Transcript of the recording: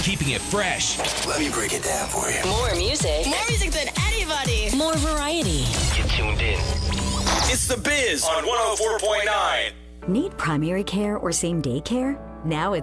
keeping it fresh. Let me break it down for you. More music. More music than anybody. More variety. Get tuned in. It's The Biz on 104.9. Need primary care or same-day care? Now it's